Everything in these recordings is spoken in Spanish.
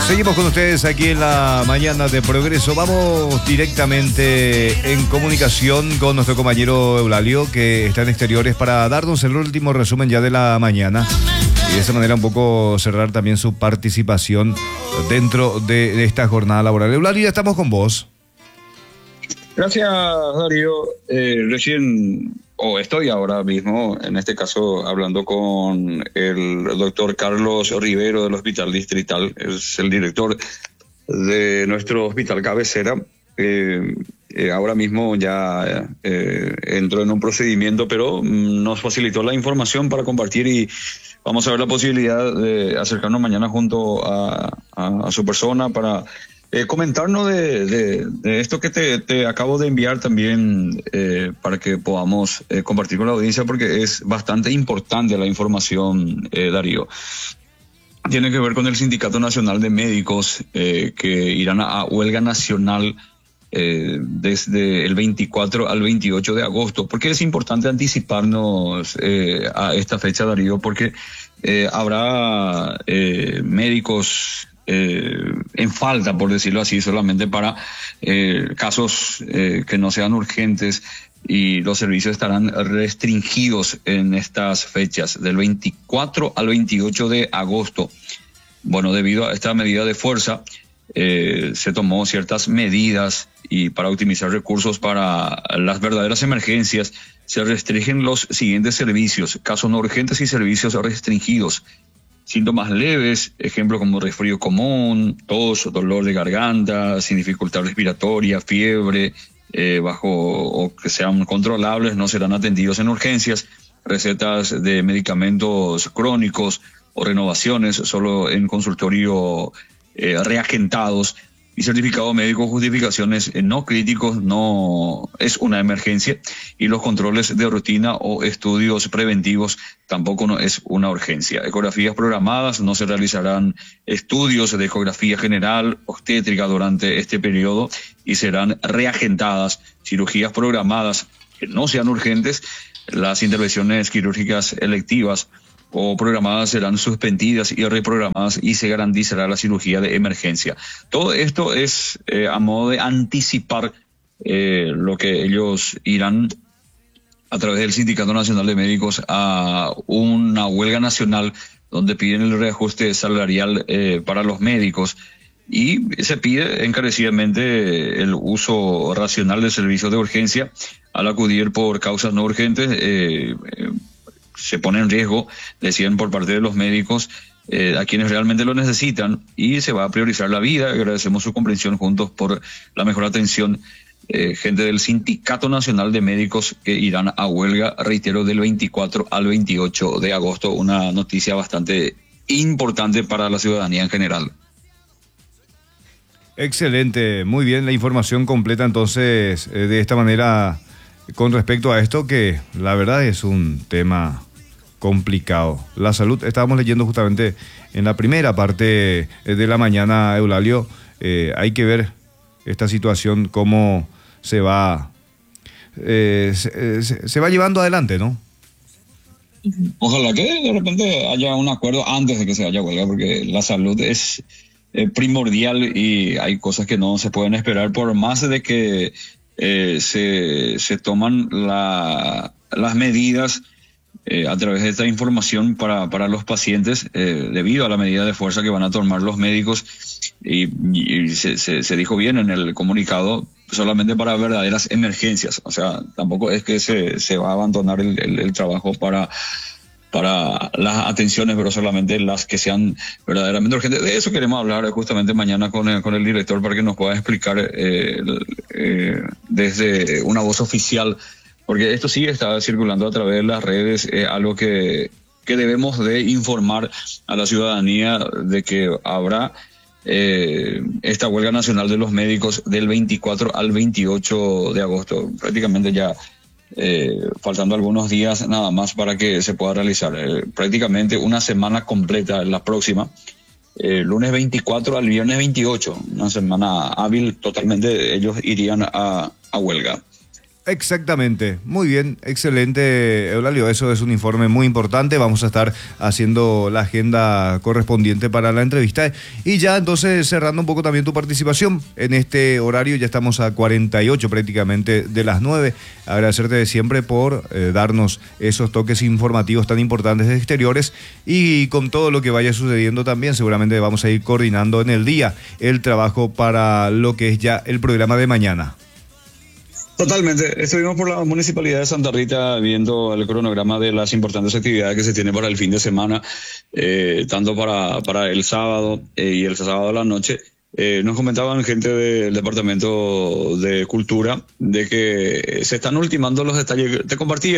Seguimos con ustedes aquí en la mañana de Progreso. Vamos directamente en comunicación con nuestro compañero Eulalio, que está en exteriores, para darnos el último resumen ya de la mañana y de esa manera un poco cerrar también su participación dentro de esta jornada laboral. Eulalio, ya estamos con vos. Gracias, Darío. Estoy ahora mismo, en este caso, hablando con el doctor Carlos Rivero del Hospital Distrital, es el director de nuestro hospital cabecera. Ahora mismo ya entró en un procedimiento, pero nos facilitó la información para compartir y vamos a ver la posibilidad de acercarnos mañana junto a su persona para comentarnos de esto que te acabo de enviar también, para que podamos compartir con la audiencia, porque es bastante importante la información, Darío. Tiene que ver con el Sindicato Nacional de Médicos, que irán a huelga nacional desde el 24 al 28 de agosto. ¿Por qué es importante anticiparnos a esta fecha, Darío? Porque habrá médicos en falta, por decirlo así, solamente para casos que no sean urgentes, y los servicios estarán restringidos en estas fechas, del 24 al 28 de agosto. Bueno, debido a esta medida de fuerza, se tomó ciertas medidas, y para optimizar recursos para las verdaderas emergencias se restringen los siguientes servicios: casos no urgentes y servicios restringidos. Síntomas leves, ejemplo como resfrío común, tos, dolor de garganta, sin dificultad respiratoria, fiebre, bajo o que sean controlables, no serán atendidos en urgencias. Recetas de medicamentos crónicos o renovaciones solo en consultorio reagentados, y certificado médico, justificaciones no críticos, no es una emergencia, y los controles de rutina o estudios preventivos tampoco no es una urgencia. Ecografías programadas, no se realizarán estudios de ecografía general obstétrica durante este periodo y serán reagentadas. Cirugías programadas que no sean urgentes, las intervenciones quirúrgicas electivas o programadas serán suspendidas y reprogramadas, y se garantizará la cirugía de emergencia. Todo esto es a modo de anticipar lo que ellos irán a través del Sindicato Nacional de Médicos a una huelga nacional, donde piden el reajuste salarial para los médicos, y se pide encarecidamente el uso racional de servicios de urgencia al acudir por causas no urgentes. Se pone en riesgo, decían por parte de los médicos, a quienes realmente lo necesitan, y se va a priorizar la vida. Agradecemos su comprensión juntos por la mejor atención. Gente del Sindicato Nacional de Médicos que irán a huelga, reitero, del 24 al 28 de agosto. Una noticia bastante importante para la ciudadanía en general. Excelente, muy bien la información completa entonces, de esta manera, con respecto a esto, que la verdad es un tema complicado. La salud, estábamos leyendo justamente en la primera parte de la mañana, Eulalio, hay que ver esta situación, cómo se va llevando adelante, ¿no? Ojalá que de repente haya un acuerdo antes de que se vaya a huelga, porque la salud es primordial, y hay cosas que no se pueden esperar, por más de que se toman las medidas a través de esta información para los pacientes, debido a la medida de fuerza que van a tomar los médicos, y se dijo bien en el comunicado, solamente para verdaderas emergencias. O sea, tampoco es que se va a abandonar el trabajo para las atenciones, pero solamente las que sean verdaderamente urgentes. De eso queremos hablar justamente mañana con el director, para que nos pueda explicar desde una voz oficial, porque esto sí está circulando a través de las redes, algo que debemos de informar a la ciudadanía de que habrá esta huelga nacional de los médicos del 24 al 28 de agosto, prácticamente ya faltando algunos días nada más para que se pueda realizar. Prácticamente una semana completa la próxima, lunes 24 al viernes 28, una semana hábil totalmente, ellos irían a huelga. Exactamente, muy bien, excelente, Eulalio, eso es un informe muy importante, vamos a estar haciendo la agenda correspondiente para la entrevista y ya entonces cerrando un poco también tu participación en este horario, ya estamos a 48 prácticamente de las 9, agradecerte siempre por darnos esos toques informativos tan importantes de exteriores y con todo lo que vaya sucediendo también seguramente vamos a ir coordinando en el día el trabajo para lo que es ya el programa de mañana. Totalmente. Estuvimos por la Municipalidad de Santa Rita viendo el cronograma de las importantes actividades que se tienen para el fin de semana, tanto para el sábado y el sábado a la noche. Nos comentaban gente del Departamento de Cultura de que se están ultimando los detalles. Te compartí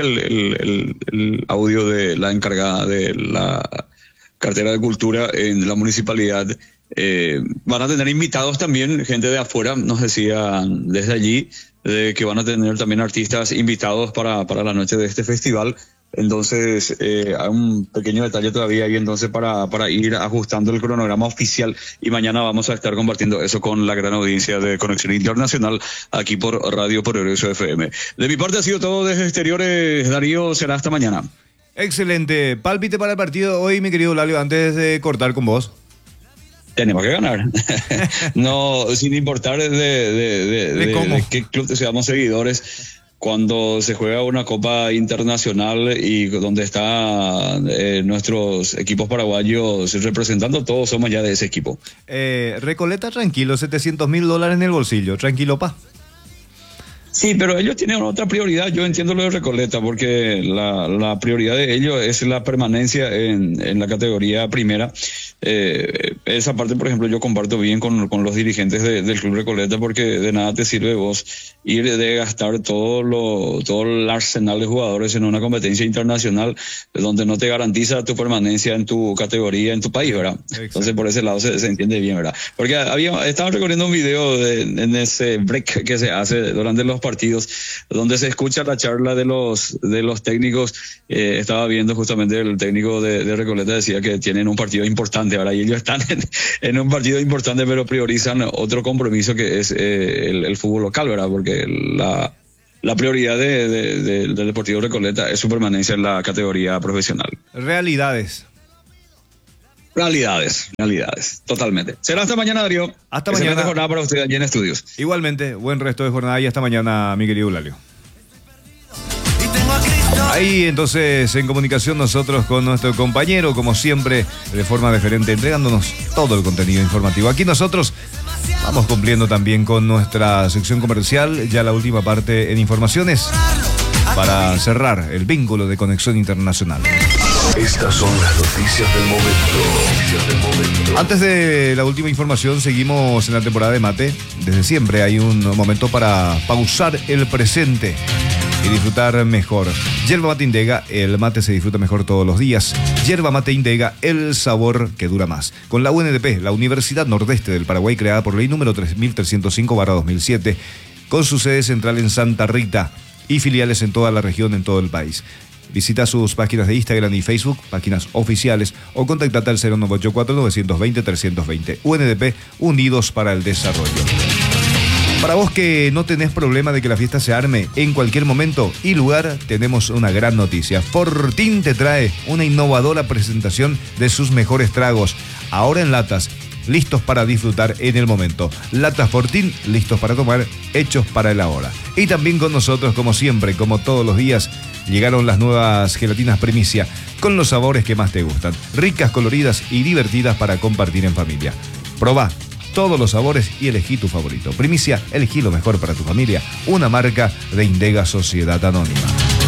el audio de la encargada de la cartera de Cultura en la municipalidad. Van a tener invitados también, gente de afuera, nos decían desde allí, de que van a tener también artistas invitados para la noche de este festival. Entonces, hay un pequeño detalle todavía ahí entonces para ir ajustando el cronograma oficial y mañana vamos a estar compartiendo eso con la gran audiencia de Conexión Internacional aquí por Radio Progreso FM. De mi parte ha sido todo desde Exteriores, Darío, será hasta mañana. Excelente, pálpite para el partido hoy, mi querido Lalio, antes de cortar con vos. Tenemos que ganar. No, sin importar de qué club seamos seguidores, cuando se juega una Copa Internacional y donde están nuestros equipos paraguayos representando, todos somos ya de ese equipo. Recoleta tranquilo, $700,000 en el bolsillo, tranquilo, pa. Sí, pero ellos tienen otra prioridad. Yo entiendo lo de Recoleta porque la prioridad de ellos es la permanencia en la categoría primera. Esa parte, por ejemplo, yo comparto bien con los dirigentes del Club Recoleta porque de nada te sirve vos ir de gastar todo el arsenal de jugadores en una competencia internacional donde no te garantiza tu permanencia en tu categoría, en tu país, ¿verdad? Exacto. Entonces, por ese lado se entiende bien, ¿verdad? Porque estaba recorriendo un video en ese break que se hace durante los partidos donde se escucha la charla de los técnicos. Estaba viendo justamente el técnico de Recoleta decía que tienen un partido importante ahora y ellos están en un partido importante pero priorizan otro compromiso que es el fútbol local, ¿verdad? Porque la prioridad del Deportivo Recoleta es su permanencia en la categoría profesional. Realidades, totalmente. Será hasta mañana, Darío. Hasta mañana. Excelente jornada para usted allí en estudios. Igualmente, buen resto de jornada y hasta mañana, mi querido Eulalio. Ahí entonces en comunicación nosotros con nuestro compañero, como siempre, de forma diferente, entregándonos todo el contenido informativo. Aquí nosotros vamos cumpliendo también con nuestra sección comercial, ya la última parte en informaciones, para cerrar el vínculo de Conexión Internacional. Estas son las noticias del momento. Antes de la última información, seguimos en la temporada de mate. Desde siempre hay un momento para pausar el presente y disfrutar mejor. Yerba Mate Indega, el mate se disfruta mejor todos los días. Yerba Mate Indega, el sabor que dura más. Con la UNDP, la Universidad Nordeste del Paraguay, creada por ley número 3305/2007, con su sede central en Santa Rita y filiales en toda la región, en todo el país. Visita sus páginas de Instagram y Facebook, páginas oficiales, o contactate al 0984-920-320. UNDP, unidos para el desarrollo. Para vos que no tenés problema de que la fiesta se arme en cualquier momento y lugar, tenemos una gran noticia. Fortín te trae una innovadora presentación de sus mejores tragos, ahora en latas, listos para disfrutar en el momento. Latas Fortín, listos para tomar, hechos para el ahora. Y también con nosotros, como siempre, como todos los días, llegaron las nuevas gelatinas Primicia, con los sabores que más te gustan. Ricas, coloridas y divertidas para compartir en familia. Probá todos los sabores y elegí tu favorito. Primicia, elegí lo mejor para tu familia. Una marca de Indega Sociedad Anónima.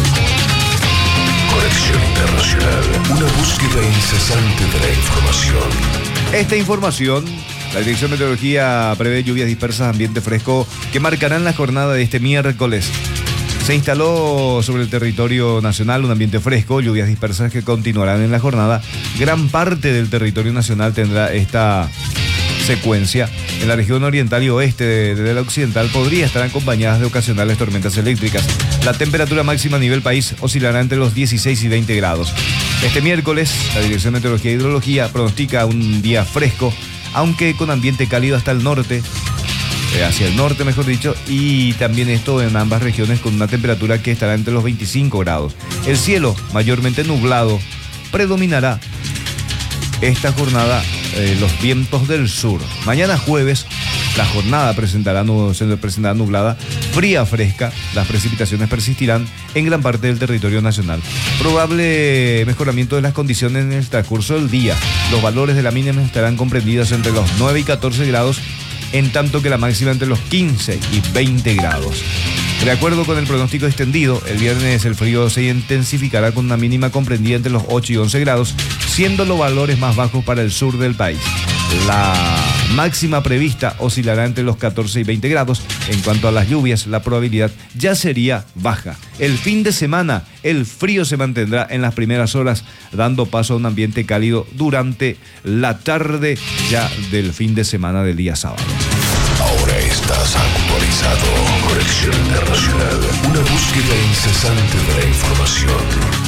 Conexión Internacional, una búsqueda incesante de la información. Esta información, la Dirección de Meteorología prevé lluvias dispersas, ambiente fresco, que marcarán la jornada de este miércoles. Se instaló sobre el territorio nacional un ambiente fresco, lluvias dispersas que continuarán en la jornada. Gran parte del territorio nacional tendrá esta secuencia. En la región oriental y oeste de la occidental podría estar acompañadas de ocasionales tormentas eléctricas. La temperatura máxima a nivel país oscilará entre los 16 y 20 grados. Este miércoles, la Dirección de Meteorología e Hidrología pronostica un día fresco, aunque con ambiente cálido hasta el norte, hacia el norte, mejor dicho, y también esto en ambas regiones con una temperatura que estará entre los 25 grados. El cielo mayormente nublado predominará esta jornada, los vientos del sur. Mañana jueves la jornada se presentará nublada, fría, fresca. Las precipitaciones persistirán en gran parte del territorio nacional. Probable mejoramiento de las condiciones en el transcurso del día. Los valores de la mínima estarán comprendidos entre los 9 y 14 grados, en tanto que la máxima entre los 15 y 20 grados. De acuerdo con el pronóstico extendido, el viernes el frío se intensificará con una mínima comprendida entre los 8 y 11 grados, siendo los valores más bajos para el sur del país. La máxima prevista oscilará entre los 14 y 20 grados. En cuanto a las lluvias, la probabilidad ya sería baja. El fin de semana, el frío se mantendrá en las primeras horas, dando paso a un ambiente cálido durante la tarde ya del fin de semana del día sábado. Ahora estás actualizado. Conexión Internacional. Una búsqueda incesante de la información.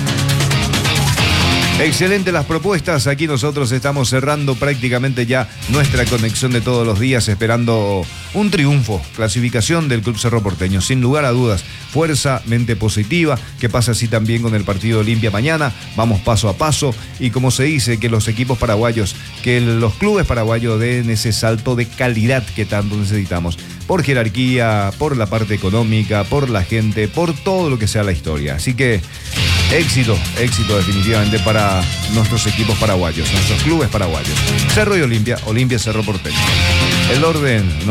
Excelente las propuestas. Aquí nosotros estamos cerrando prácticamente ya nuestra conexión de todos los días, esperando un triunfo. Clasificación del Club Cerro Porteño, sin lugar a dudas. Fuerza, mente positiva. Que pasa así también con el partido Olimpia mañana. Vamos paso a paso. Y como se dice, que los equipos paraguayos, que los clubes paraguayos den ese salto de calidad que tanto necesitamos. Por jerarquía, por la parte económica, por la gente, por todo lo que sea la historia. Así que éxito definitivamente para nuestros equipos paraguayos, nuestros clubes paraguayos. Cerro y Olimpia, Olimpia, Cerro Porteño. El orden no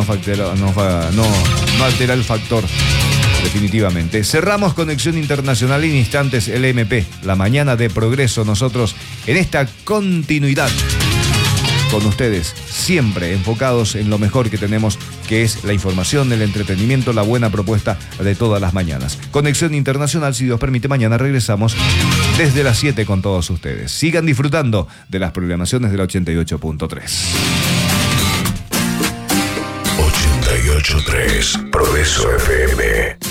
altera el factor, definitivamente. Cerramos Conexión Internacional en instantes, LMP, la mañana de progreso. Nosotros en esta continuidad con ustedes, siempre enfocados en lo mejor que tenemos, que es la información, el entretenimiento, la buena propuesta de todas las mañanas. Conexión Internacional, si Dios permite, mañana regresamos desde las 7 con todos ustedes. Sigan disfrutando de las programaciones de la 88.3. 88.3 Progreso FM.